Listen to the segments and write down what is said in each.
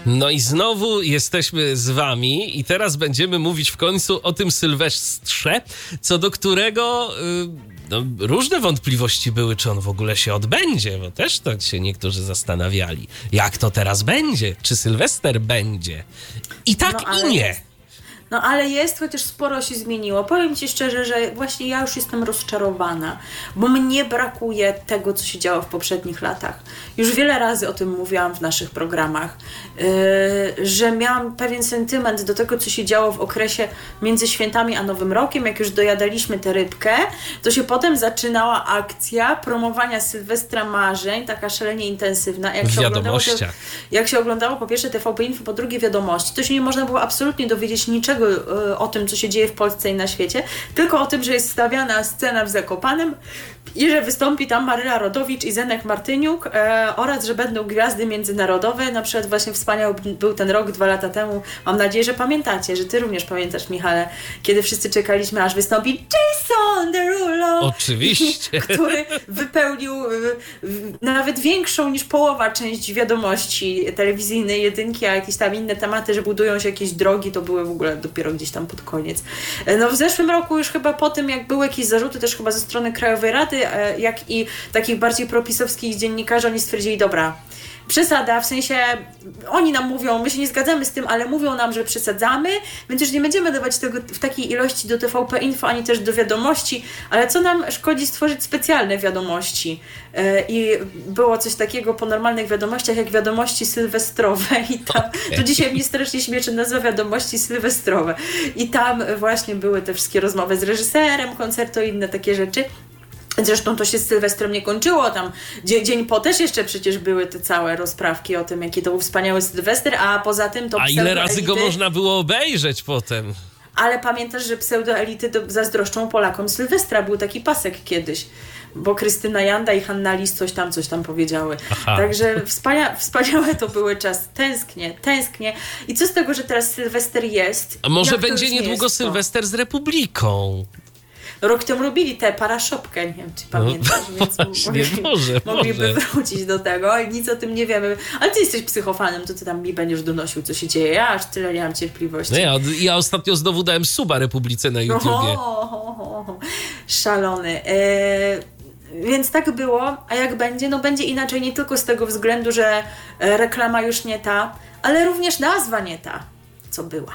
No i znowu jesteśmy z wami i teraz będziemy mówić w końcu o tym Sylwestrze, co do którego różne wątpliwości były, czy on w ogóle się odbędzie, bo też tak się niektórzy zastanawiali, jak to teraz będzie, czy Sylwester będzie. I tak i nie. No ale jest, chociaż sporo się zmieniło. Powiem ci szczerze, że właśnie ja już jestem rozczarowana, bo mnie brakuje tego, co się działo w poprzednich latach. Już wiele razy o tym mówiłam w naszych programach, że miałam pewien sentyment do tego, co się działo w okresie między świętami a Nowym Rokiem. Jak już dojadaliśmy tę rybkę, to się potem zaczynała akcja promowania Sylwestra marzeń, taka szalenie intensywna. Jak się oglądało po pierwsze TVP Info, po drugie Wiadomości, to się nie można było absolutnie dowiedzieć niczego o tym, co się dzieje w Polsce i na świecie, tylko o tym, że jest stawiana scena w Zakopanem i że wystąpi tam Maryla Rodowicz i Zenek Martyniuk oraz, że będą gwiazdy międzynarodowe. Na przykład właśnie wspaniały był ten rok 2 lata temu. Mam nadzieję, że pamiętacie, że ty również pamiętasz, Michale, kiedy wszyscy czekaliśmy, aż wystąpi Jason Derulo. Oczywiście. Który wypełnił nawet większą niż połowa część Wiadomości telewizyjnej, jedynki, a jakieś tam inne tematy, że budują się jakieś drogi, to były w ogóle dopiero gdzieś tam pod koniec. No w zeszłym roku już chyba po tym, jak były jakieś zarzuty też chyba ze strony Krajowej Rady, jak i takich bardziej propisowskich dziennikarzy, oni stwierdzili, dobra, przesada, w sensie oni nam mówią, my się nie zgadzamy z tym, ale mówią nam, że przesadzamy, więc już nie będziemy dawać tego w takiej ilości do TVP Info, ani też do Wiadomości, ale co nam szkodzi stworzyć specjalne Wiadomości. I było coś takiego po normalnych wiadomościach, jak Wiadomości Sylwestrowe i tam, to dzisiaj mnie strasznie śmieszy nazwa Wiadomości Sylwestrowe i tam właśnie były te wszystkie rozmowy z reżyserem koncertu i inne takie rzeczy. Zresztą to się z Sylwestrem nie kończyło, tam dzień po też jeszcze przecież były te całe rozprawki o tym, jaki to był wspaniały Sylwester, a poza tym to A ile razy go można było obejrzeć potem? Ale pamiętasz, że pseudoelity zazdroszczą Polakom Sylwestra, był taki pasek kiedyś, bo Krystyna Janda i Hanna Lis coś tam powiedziały. Aha. Także wspaniałe to były czasy. Tęsknię. I co z tego, że teraz Sylwester jest? A może będzie niedługo Sylwester z Republiką? Rok temu robili tę paraszopkę, nie wiem, czy pamiętasz, więc mogliby wrócić do tego i nic o tym nie wiemy. Ale ty jesteś psychofanem, to ty tam mi będziesz donosił, co się dzieje. Ja aż tyle nie mam cierpliwości. No ja ostatnio znowu dałem suba Republice na YouTubie. Szalony. Więc tak było, a jak będzie? No będzie inaczej nie tylko z tego względu, że reklama już nie ta, ale również nazwa nie ta, co była.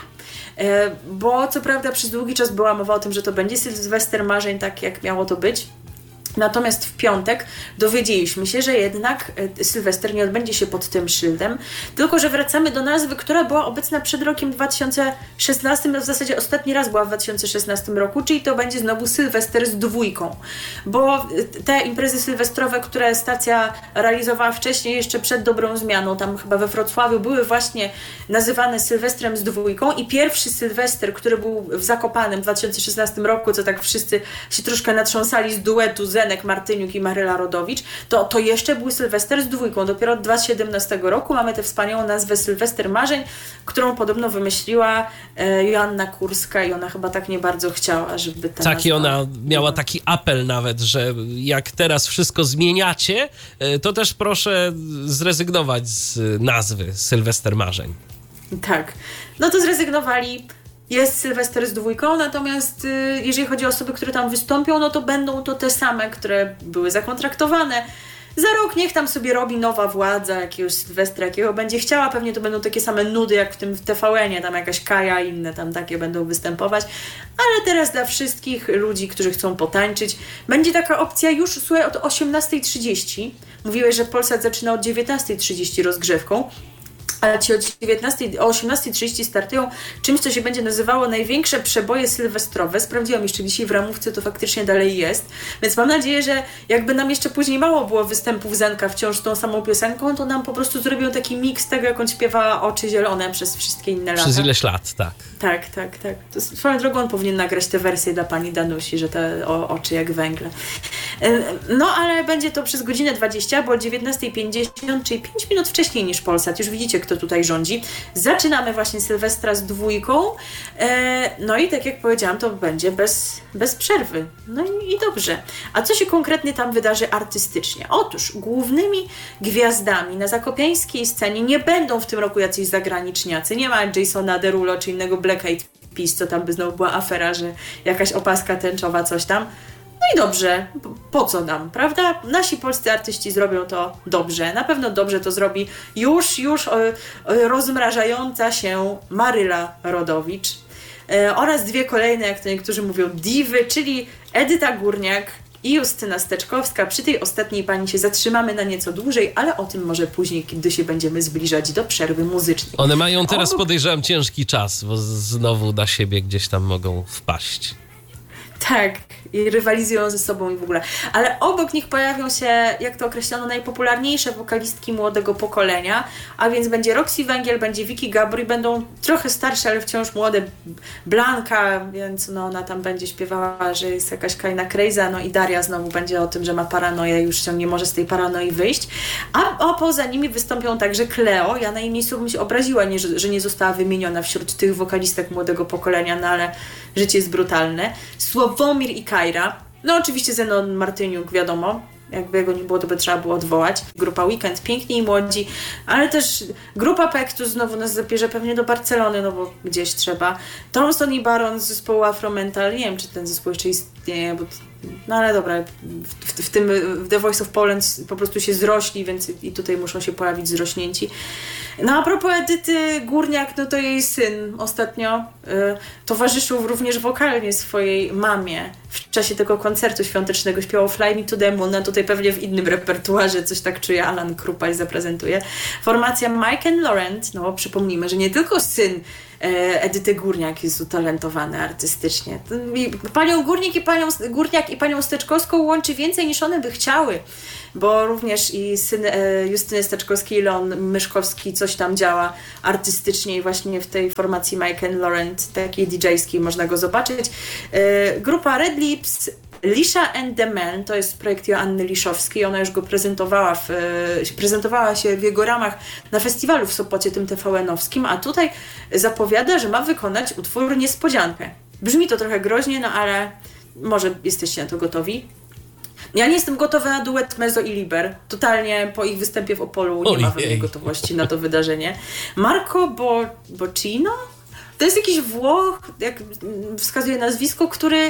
Bo co prawda przez długi czas była mowa o tym, że to będzie Sylwester marzeń, tak jak miało to być. Natomiast w piątek dowiedzieliśmy się, że jednak Sylwester nie odbędzie się pod tym szyldem, tylko że wracamy do nazwy, która była obecna przed rokiem 2016, w zasadzie ostatni raz była w 2016 roku, czyli to będzie znowu Sylwester z dwójką. Bo te imprezy sylwestrowe, które stacja realizowała wcześniej, jeszcze przed Dobrą Zmianą, tam chyba we Wrocławiu, były właśnie nazywane Sylwestrem z dwójką i pierwszy Sylwester, który był w Zakopanem w 2016 roku, co tak wszyscy się troszkę natrząsali z duetu Zenek Martyniuk i Maryla Rodowicz, to jeszcze był Sylwester z dwójką. Dopiero od 2017 roku mamy tę wspaniałą nazwę Sylwester Marzeń, którą podobno wymyśliła Joanna Kurska i ona chyba tak nie bardzo chciała, żeby ta tak, nazwa... i ona miała taki apel nawet, że jak teraz wszystko zmieniacie, to też proszę zrezygnować z nazwy Sylwester Marzeń. Tak. No to zrezygnowali. Jest Sylwester z dwójką, natomiast jeżeli chodzi o osoby, które tam wystąpią, no to będą to te same, które były zakontraktowane. Za rok niech tam sobie robi nowa władza jakiegoś Sylwestra, jakiego będzie chciała. Pewnie to będą takie same nudy jak w tym w TVN-ie, tam jakaś Kaja i inne tam takie będą występować. Ale teraz dla wszystkich ludzi, którzy chcą potańczyć, będzie taka opcja już, słuchaj, od 18:30. Mówiłeś, że Polsat zaczyna od 19:30 rozgrzewką. Ale ci o 18:30 startują czymś, co się będzie nazywało największe przeboje sylwestrowe. Sprawdziłam jeszcze dzisiaj w ramówce, to faktycznie dalej jest. Więc mam nadzieję, że jakby nam jeszcze później mało było występów Zenka wciąż tą samą piosenką, to nam po prostu zrobią taki miks tego, jak on śpiewała Oczy zielone przez wszystkie inne lata. Przez ileś lat, tak. Tak. To swoją drogą on powinien nagrać tę wersję dla pani Danusi, że te oczy jak węgle. No, ale będzie to przez godzinę 20, bo o 19:50, czyli 5 minut wcześniej niż Polsat. Już widzicie, kto tutaj rządzi. Zaczynamy właśnie Sylwestra z 2. No i tak jak powiedziałam, to będzie bez przerwy. No i dobrze. A co się konkretnie tam wydarzy artystycznie? Otóż głównymi gwiazdami na zakopiańskiej scenie nie będą w tym roku jacyś zagraniczniacy. Nie ma Jasona Derulo czy innego Black Eyed Peas, co tam by znowu była afera, że jakaś opaska tęczowa, coś tam. No i dobrze, po co nam, prawda? Nasi polscy artyści zrobią to dobrze. Na pewno dobrze to zrobi już rozmrażająca się Maryla Rodowicz oraz 2 kolejne, jak to niektórzy mówią, diwy, czyli Edyta Górniak i Justyna Steczkowska. Przy tej ostatniej pani się zatrzymamy na nieco dłużej, ale o tym może później, kiedy się będziemy zbliżać do przerwy muzycznej. One mają teraz, podejrzewam, ciężki czas, bo znowu na siebie gdzieś tam mogą wpaść. Tak, i rywalizują ze sobą i w ogóle. Ale obok nich pojawią się, jak to określono, najpopularniejsze wokalistki młodego pokolenia, a więc będzie Roxy Węgiel, będzie Vicky Gabor, będą trochę starsze, ale wciąż młode, Blanka, więc no ona tam będzie śpiewała, że jest jakaś Kaina Krejza, no i Daria znowu będzie o tym, że ma paranoję, już się nie może z tej paranoi wyjść. A poza nimi wystąpią także Cleo. Ja na jej miejscu bym się obraziła, że nie została wymieniona wśród tych wokalistek młodego pokolenia, no ale życie jest brutalne. Sławomir i Kajra. No oczywiście Zenon Martyniuk, wiadomo. Jakby go nie było, to by trzeba było odwołać. Grupa Weekend, Piękni i Młodzi, ale też grupa Pektus znowu nas zabierze pewnie do Barcelony, no bo gdzieś trzeba. Thompson i Baron z zespołu Afromental. Nie wiem, czy ten zespół jeszcze istnieje, bo no ale dobra, w The Voice of Poland po prostu się zrośli, więc i tutaj muszą się pojawić zrośnięci. No a propos Edyty Górniak, no to jej syn ostatnio towarzyszył również wokalnie swojej mamie w czasie tego koncertu świątecznego, śpiewał Fly Me to the Moon, a tutaj pewnie w innym repertuarze, coś tak czuje, Alan Krupaj zaprezentuje. Formacja Mike and Laurent, no przypomnijmy, że nie tylko syn Edyty Górniak jest utalentowany artystycznie. Panią Górniak i panią Steczkowską łączy więcej niż one by chciały, bo również i syn Justyny Steczkowskiej, Leon Myszkowski, coś tam działa artystycznie i właśnie w tej formacji Mike and Laurent, takiej DJ-skiej, można go zobaczyć. Grupa Red Lips, Lisha and the Man, to jest projekt Joanny Liszowskiej, ona już go prezentowała się w jego ramach na festiwalu w Sopocie, tym TVN-owskim, a tutaj zapowiada, że ma wykonać utwór Niespodziankę. Brzmi to trochę groźnie, no ale może jesteście na to gotowi. Ja nie jestem gotowa na duet Mezzo i Liber. Totalnie po ich występie w Opolu nie ma we mnie gotowości na to wydarzenie. Marco Boccino? To jest jakiś Włoch, jak wskazuje nazwisko, który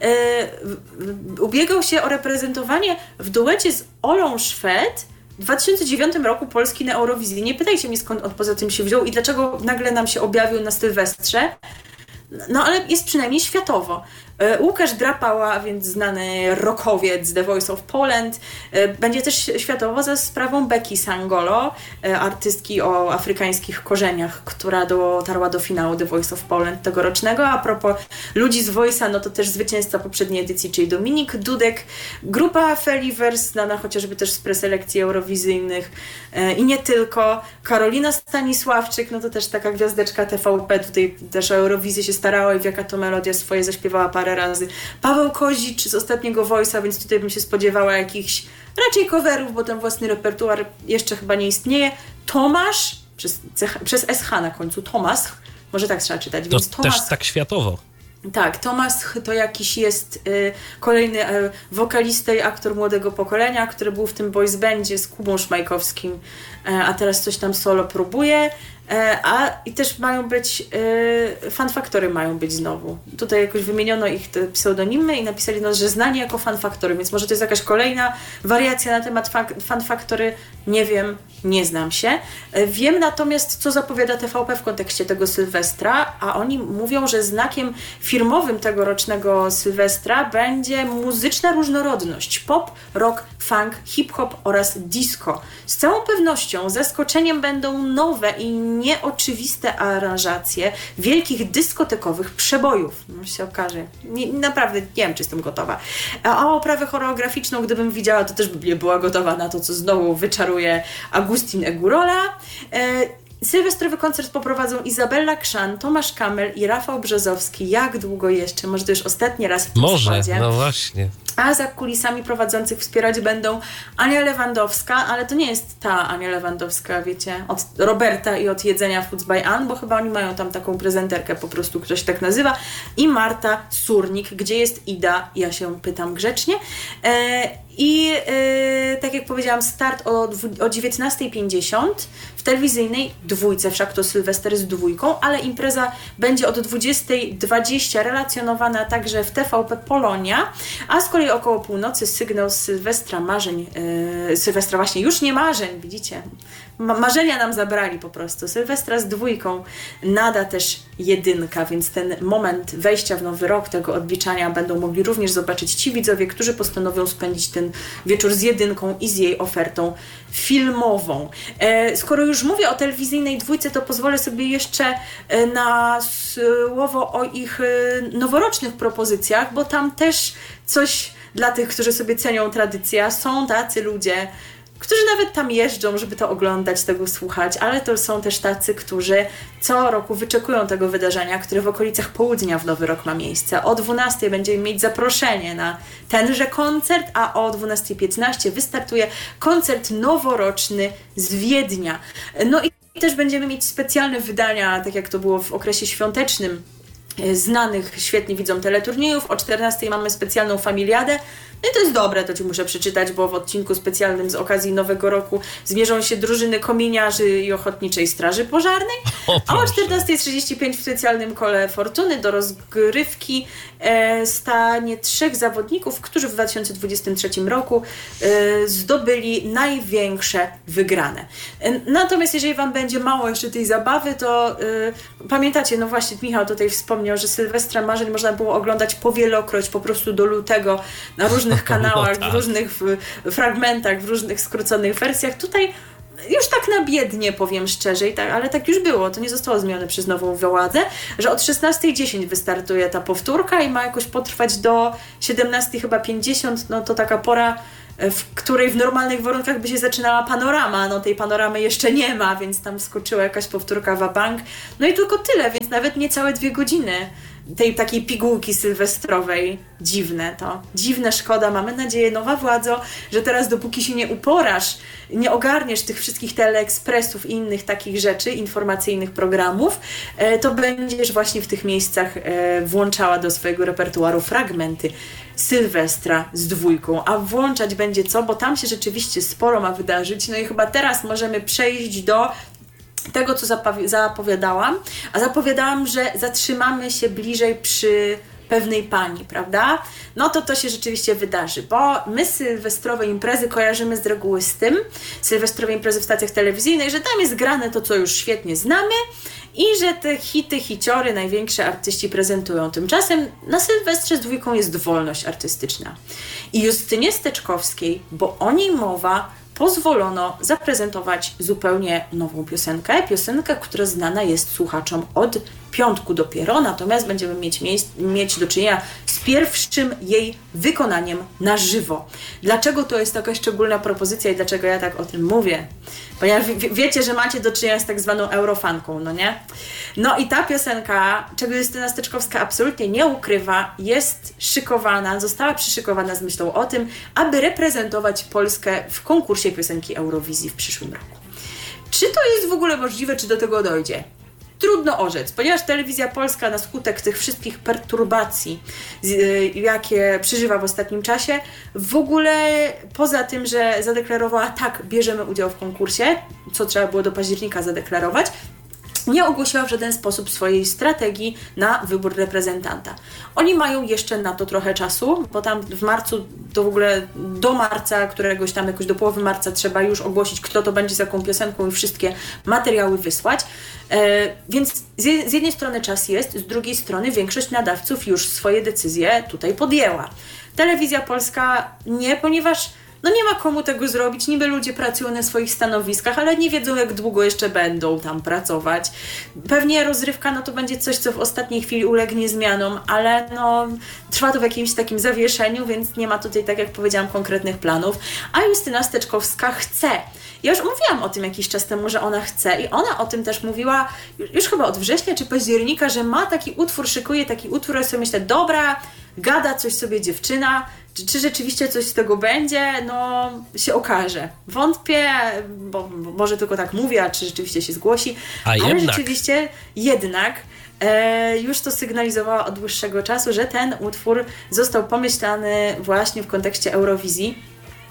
ubiegał się o reprezentowanie w duecie z Olą Szwed w 2009 roku Polski na Eurowizji. Nie pytajcie mnie, skąd on poza tym się wziął i dlaczego nagle nam się objawił na Sylwestrze. No ale jest przynajmniej światowo. Łukasz Drapała, a więc znany rockowiec The Voice of Poland. Będzie też światowo za sprawą Becky Sangolo, artystki o afrykańskich korzeniach, która dotarła do finału The Voice of Poland tegorocznego. A propos ludzi z Voice'a, no to też zwycięzca poprzedniej edycji, czyli Dominik Dudek. Grupa Feliverse, znana chociażby też z preselekcji eurowizyjnych i nie tylko. Karolina Stanisławczyk, no to też taka gwiazdeczka TVP, tutaj też o Eurowizję się starała i w Jaka to melodia swoje zaśpiewała parę razy. Paweł Kozicz z ostatniego Voice'a, więc tutaj bym się spodziewała jakichś raczej coverów, bo ten własny repertuar jeszcze chyba nie istnieje. Tomasz, przez SH na końcu, Tomasz, może tak trzeba czytać. To więc Tomasz, też tak światowo. Tak, Tomasz to jakiś jest kolejny wokalista i aktor młodego pokolenia, który był w tym boys bandzie z Kubą Szmajkowskim, a teraz coś tam solo próbuje. I też mają być, Fun Factory mają być znowu. Tutaj jakoś wymieniono ich te pseudonimy i napisali, no, że znani jako Fun Factory, więc może to jest jakaś kolejna wariacja na temat Fun Factory. Nie wiem, nie znam się. Wiem natomiast, co zapowiada TVP w kontekście tego Sylwestra, a oni mówią, że znakiem firmowym tegorocznego Sylwestra będzie muzyczna różnorodność. Pop, rock, funk, hip-hop oraz disco. Z całą pewnością zaskoczeniem będą nowe i nieoczywiste aranżacje wielkich dyskotekowych przebojów. No się okaże. Naprawdę nie wiem, czy jestem gotowa. A oprawę choreograficzną, gdybym widziała, to też bym nie była gotowa na to, co znowu wyczaruje Agustin Egurola. Sylwestrowy koncert poprowadzą Izabella Krzan, Tomasz Kamel i Rafał Brzozowski. Jak długo jeszcze? Może to już ostatni raz w tym składzie. No właśnie. A za kulisami prowadzących wspierać będą Ania Lewandowska, ale to nie jest ta Ania Lewandowska, wiecie, od Roberta i od Jedzenia Foods by Ann, bo chyba oni mają tam taką prezenterkę po prostu, która się tak nazywa, i Marta Surnik. Gdzie jest Ida? Ja się pytam grzecznie. Tak jak powiedziałam, start o 19:50 w telewizyjnej dwójce, wszak to Sylwester z dwójką, ale impreza będzie od 20:20 relacjonowana także w TVP Polonia, a z kolei około północy sygnał z Sylwestra marzeń, Sylwestra właśnie już nie marzeń, widzicie, marzenia nam zabrali po prostu, Sylwestra z dwójką nada też jedynka, więc ten moment wejścia w nowy rok, tego odliczania będą mogli również zobaczyć ci widzowie, którzy postanowią spędzić ten wieczór z jedynką i z jej ofertą filmową. Skoro już mówię o telewizyjnej dwójce, to pozwolę sobie jeszcze na słowo o ich noworocznych propozycjach, bo tam też coś dla tych, którzy sobie cenią tradycję. Są tacy ludzie, którzy nawet tam jeżdżą, żeby to oglądać, tego słuchać, ale to są też tacy, którzy co roku wyczekują tego wydarzenia, które w okolicach południa w Nowy Rok ma miejsce. O 12:00 będziemy mieć zaproszenie na tenże koncert, a o 12:15 wystartuje koncert noworoczny z Wiednia. No i też będziemy mieć specjalne wydania, tak jak to było w okresie świątecznym, znanych świetnie widzom teleturniejów. O 14:00 mamy specjalną familiadę. No i to jest dobre, to Ci muszę przeczytać, bo w odcinku specjalnym z okazji Nowego Roku zmierzą się drużyny kominiarzy i Ochotniczej Straży Pożarnej. A o 14:35 w specjalnym kole fortuny do rozgrywki stanie 3 zawodników, którzy w 2023 roku zdobyli największe wygrane. Natomiast jeżeli Wam będzie mało jeszcze tej zabawy, to pamiętacie, no właśnie Michał tutaj wspomniał, że Sylwestra Marzeń można było oglądać powielokroć, po prostu do lutego, na różnych kanałach, w różnych fragmentach, w różnych skróconych wersjach. Tutaj już tak na biednie, powiem szczerze, ale tak już było, to nie zostało zmienione przez nową władzę, że od 16:10 wystartuje ta powtórka i ma jakoś potrwać do 17:50, no to taka pora, w której w normalnych warunkach by się zaczynała panorama, no tej panoramy jeszcze nie ma, więc tam skoczyła jakaś powtórka va-bank, no i tylko tyle, więc nawet niecałe 2 godziny tej takiej pigułki sylwestrowej. Dziwne, szkoda. Mamy nadzieję, nowa władzo, że teraz dopóki się nie uporasz, nie ogarniesz tych wszystkich teleekspresów i innych takich rzeczy, informacyjnych programów, to będziesz właśnie w tych miejscach włączała do swojego repertuaru fragmenty Sylwestra z dwójką. A włączać będzie co? Bo tam się rzeczywiście sporo ma wydarzyć. No i chyba teraz możemy przejść do tego, co zapowiadałam, a zapowiadałam, że zatrzymamy się bliżej przy pewnej pani, prawda? No to się rzeczywiście wydarzy, bo my sylwestrowe imprezy kojarzymy z reguły z tym, sylwestrowe imprezy w stacjach telewizyjnych, że tam jest grane to, co już świetnie znamy i że te hiciory największe artyści prezentują. Tymczasem na Sylwestrze z dwójką jest wolność artystyczna. I Justynie Steczkowskiej, bo o niej mowa, pozwolono zaprezentować zupełnie nową piosenkę, która znana jest słuchaczom od piątku dopiero, natomiast będziemy mieć do czynienia z pierwszym jej wykonaniem na żywo. Dlaczego to jest taka szczególna propozycja i dlaczego ja tak o tym mówię? Ponieważ wiecie, że macie do czynienia z tak zwaną eurofanką, no nie? No i ta piosenka, czego Justyna Steczkowska absolutnie nie ukrywa, jest szykowana, została przyszykowana z myślą o tym, aby reprezentować Polskę w konkursie piosenki Eurowizji w przyszłym roku. Czy to jest w ogóle możliwe, czy do tego dojdzie? Trudno orzec, ponieważ Telewizja Polska na skutek tych wszystkich perturbacji, jakie przeżywa w ostatnim czasie, w ogóle poza tym, że zadeklarowała tak, bierzemy udział w konkursie, co trzeba było do października zadeklarować, nie ogłosiła w żaden sposób swojej strategii na wybór reprezentanta. Oni mają jeszcze na to trochę czasu, bo tam w marcu, to w ogóle do marca, któregoś tam jakoś do połowy marca trzeba już ogłosić, kto to będzie z jaką piosenką i wszystkie materiały wysłać. Więc z jednej strony czas jest, z drugiej strony większość nadawców już swoje decyzje tutaj podjęła. Telewizja Polska nie, ponieważ nie ma komu tego zrobić, niby ludzie pracują na swoich stanowiskach, ale nie wiedzą, jak długo jeszcze będą tam pracować. Pewnie rozrywka, to będzie coś, co w ostatniej chwili ulegnie zmianom, ale trwa to w jakimś takim zawieszeniu, więc nie ma tutaj, tak jak powiedziałam, konkretnych planów. A Justyna Steczkowska chce. Ja już mówiłam o tym jakiś czas temu, że ona chce i ona o tym też mówiła już chyba od września czy października, że ma taki utwór, szykuje taki utwór, ja sobie myślę, dobra, gada coś sobie dziewczyna, Czy rzeczywiście coś z tego będzie? No, się okaże. Wątpię, bo może tylko tak mówię, a czy rzeczywiście się zgłosi. Ale rzeczywiście jednak już to sygnalizowała od dłuższego czasu, że ten utwór został pomyślany właśnie w kontekście Eurowizji.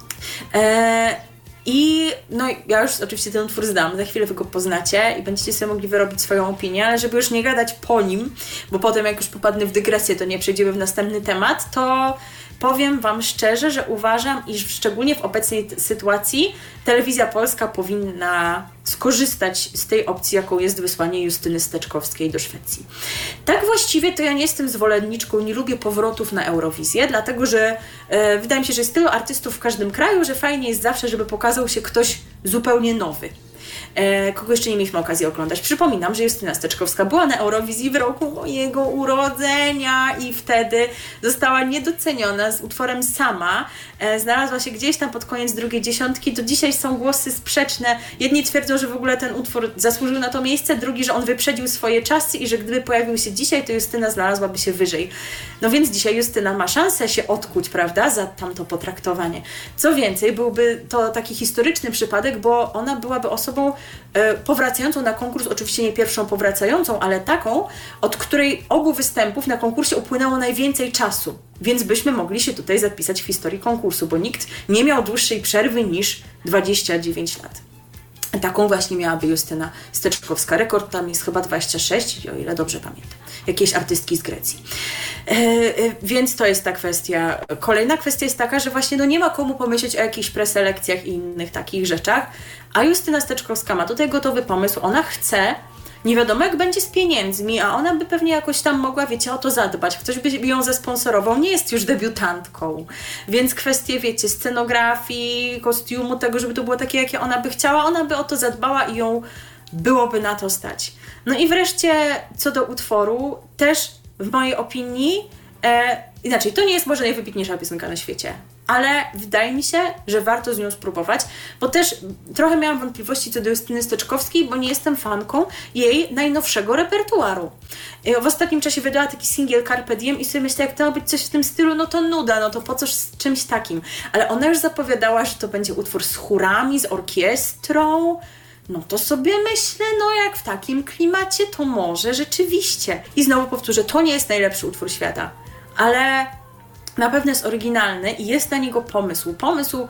I no ja już oczywiście ten utwór znam, za chwilę wy go poznacie i będziecie sobie mogli wyrobić swoją opinię, ale żeby już nie gadać po nim, bo potem jak już popadnę w dygresję, to nie przejdziemy w następny temat, to powiem wam szczerze, że uważam, iż szczególnie w obecnej sytuacji Telewizja Polska powinna skorzystać z tej opcji, jaką jest wysłanie Justyny Steczkowskiej do Szwecji. Tak właściwie to ja nie jestem zwolenniczką, nie lubię powrotów na Eurowizję, dlatego że wydaje mi się, że jest tylu artystów w każdym kraju, że fajnie jest zawsze, żeby pokazał się ktoś zupełnie nowy. Kogo jeszcze nie mieliśmy okazji oglądać. Przypominam, że Justyna Steczkowska była na Eurowizji w roku mojego urodzenia i wtedy została niedoceniona z utworem Sama. Znalazła się gdzieś tam pod koniec drugiej dziesiątki. Do dzisiaj są głosy sprzeczne. Jedni twierdzą, że w ogóle ten utwór zasłużył na to miejsce, drugi, że on wyprzedził swoje czasy i że gdyby pojawił się dzisiaj, to Justyna znalazłaby się wyżej. No więc dzisiaj Justyna ma szansę się odkuć, prawda, za tamto potraktowanie. Co więcej, byłby to taki historyczny przypadek, bo ona byłaby osobą powracającą na konkurs, oczywiście nie pierwszą powracającą, ale taką, od której obu występów na konkursie upłynęło najwięcej czasu. Więc byśmy mogli się tutaj zapisać w historii konkursu, bo nikt nie miał dłuższej przerwy niż 29 lat. Taką właśnie miałaby Justyna Steczkowska. Rekord tam jest chyba 26, o ile dobrze pamiętam. Jakiejś artystki z Grecji. Więc to jest ta kwestia. Kolejna kwestia jest taka, że właśnie nie ma komu pomyśleć o jakichś preselekcjach i innych takich rzeczach, a Justyna Steczkowska ma tutaj gotowy pomysł. Ona chce, nie wiadomo jak będzie z pieniędzmi, a ona by pewnie jakoś tam mogła, wiecie, o to zadbać. Ktoś by ją zasponsorował, nie jest już debiutantką. Więc kwestie, wiecie, scenografii, kostiumu, tego, żeby to było takie, jakie ona by chciała, ona by o to zadbała i ją byłoby na to stać. No i wreszcie co do utworu, też w mojej opinii, inaczej, to nie jest może najwybitniejsza piosenka na świecie, ale wydaje mi się, że warto z nią spróbować, bo też trochę miałam wątpliwości co do Justyny Steczkowskiej, bo nie jestem fanką jej najnowszego repertuaru. W ostatnim czasie wydała taki singiel Carpe Diem i sobie myślę, jak to ma być coś w tym stylu, no to nuda, no to po co z czymś takim. Ale ona już zapowiadała, że to będzie utwór z chórami, z orkiestrą. No to sobie myślę, no jak w takim klimacie, to może rzeczywiście. I znowu powtórzę, to nie jest najlepszy utwór świata, ale na pewno jest oryginalny i jest na niego pomysł. Pomysł,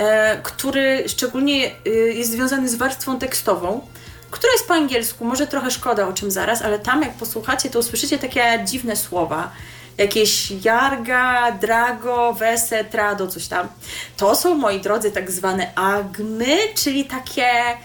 który szczególnie jest związany z warstwą tekstową, która jest po angielsku, może trochę szkoda, o czym zaraz, ale tam jak posłuchacie, to usłyszycie takie dziwne słowa. Jakieś jarga, drago, wese, trado, coś tam. To są, moi drodzy, tak zwane agmy, czyli takie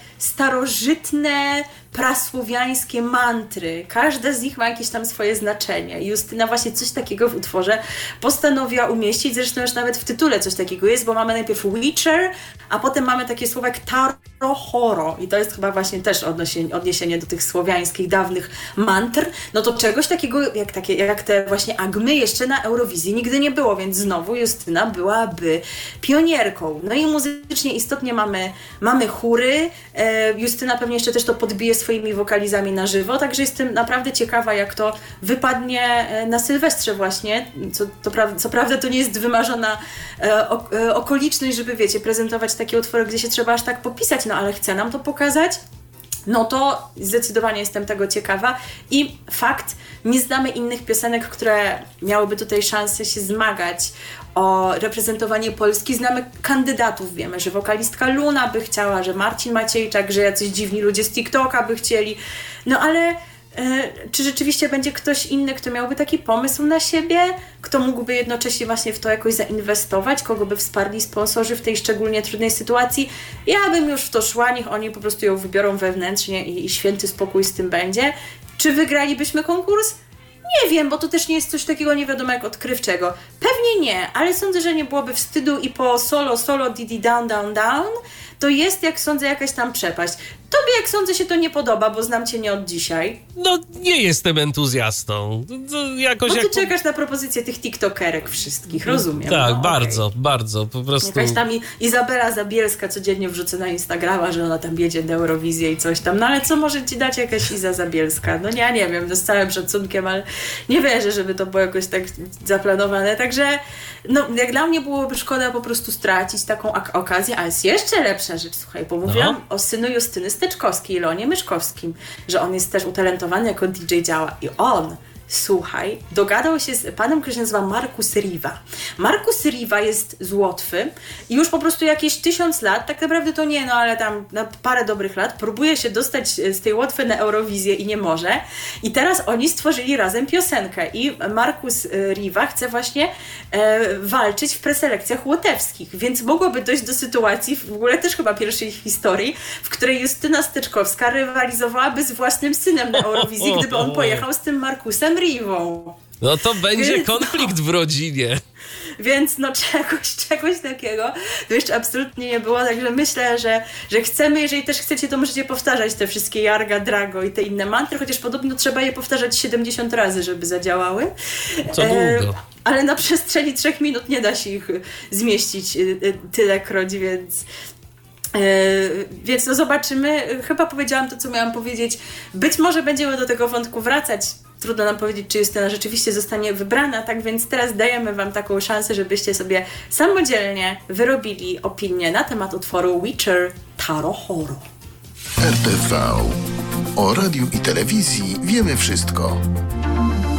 starożytne, prasłowiańskie mantry. Każda z nich ma jakieś tam swoje znaczenie. Justyna właśnie coś takiego w utworze postanowiła umieścić, zresztą już nawet w tytule coś takiego jest, bo mamy najpierw Witcher, a potem mamy takie słowa jak Tarohoro i to jest chyba właśnie też odniesienie do tych słowiańskich, dawnych mantr. No to czegoś takiego jak te właśnie agmy jeszcze na Eurowizji nigdy nie było, więc znowu Justyna byłaby pionierką. No i muzycznie istotnie mamy chóry. Justyna pewnie jeszcze też to podbije swoimi wokalizami na żywo, także jestem naprawdę ciekawa, jak to wypadnie na Sylwestrze właśnie. Co prawda to nie jest wymarzona okoliczność, żeby, wiecie, prezentować takie utwory, gdzie się trzeba aż tak popisać, no ale chce nam to pokazać. No to zdecydowanie jestem tego ciekawa i fakt, nie znamy innych piosenek, które miałyby tutaj szansę się zmagać o reprezentowanie Polski. Znamy kandydatów, wiemy, że wokalistka Luna by chciała, że Marcin Maciejczak, że jacyś dziwni ludzie z TikToka by chcieli, no ale czy rzeczywiście będzie ktoś inny, kto miałby taki pomysł na siebie, kto mógłby jednocześnie właśnie w to jakoś zainwestować, kogo by wsparli sponsorzy w tej szczególnie trudnej sytuacji? Ja bym już w to szła, niech oni po prostu ją wybiorą wewnętrznie i święty spokój z tym będzie. Czy wygralibyśmy konkurs? Nie wiem, bo to też nie jest coś takiego nie wiadomo jak odkrywczego. Pewnie nie, ale sądzę, że nie byłoby wstydu i po solo, didi, down, down, down, to jest, jak sądzę, jakaś tam przepaść. To Tobie, jak sądzę, się to nie podoba, bo znam cię nie od dzisiaj. No, nie jestem entuzjastą. To jakoś Bo ty czekasz na propozycję tych tiktokerek wszystkich, rozumiem. Tak, no, bardzo, bardzo, po prostu. Jakaś tam Izabela Zabielska codziennie wrzuca na Instagrama, że ona tam jedzie na Eurowizję i coś tam. No ale co może ci dać jakaś Iza Zabielska? No ja nie wiem, no z całym szacunkiem, ale nie wierzę, żeby to było jakoś tak zaplanowane. Także no, jak dla mnie byłoby szkoda po prostu stracić taką okazję, ale jest jeszcze lepsza rzecz, słuchaj, bo mówiłam o synu Justyny Steczkowskiej, Leonie Myszkowskim, że on jest też utalentowany jako DJ działa i on, słuchaj, dogadał się z panem, który się nazywa Markus Riva. Markus Riva jest z Łotwy i już po prostu jakieś 1000 lat, tak naprawdę to nie, no ale tam na parę dobrych lat, próbuje się dostać z tej Łotwy na Eurowizję i nie może. I teraz oni stworzyli razem piosenkę i Markus Riva chce właśnie walczyć w preselekcjach łotewskich, więc mogłoby dojść do sytuacji, w ogóle też chyba pierwszej w historii, w której Justyna Steczkowska rywalizowałaby z własnym synem na Eurowizji, gdyby on pojechał z tym Markusem Rivą. No to będzie konflikt w rodzinie. Więc no czegoś takiego to jeszcze absolutnie nie było, także myślę, że chcemy, jeżeli też chcecie, to możecie powtarzać te wszystkie Jarga, Drago i te inne mantry, chociaż podobno trzeba je powtarzać 70 razy, żeby zadziałały. Co długo. Ale na przestrzeni 3 minut nie da się ich zmieścić tylekroć, więc no zobaczymy. Chyba powiedziałam to, co miałam powiedzieć. Być może będziemy do tego wątku wracać. Trudno nam powiedzieć, czy Justyna rzeczywiście zostanie wybrana, tak więc teraz dajemy wam taką szansę, żebyście sobie samodzielnie wyrobili opinię na temat utworu Witcher Taro Horo. RTV. O radiu i telewizji wiemy wszystko.